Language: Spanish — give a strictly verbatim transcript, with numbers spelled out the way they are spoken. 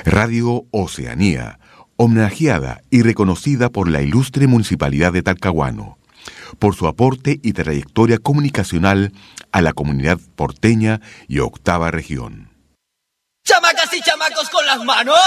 Radio Oceanía, homenajeada y reconocida por la ilustre Municipalidad de Talcahuano, por su aporte y trayectoria comunicacional a la comunidad porteña y octava región. ¡Chamacas y chamacos con las manos!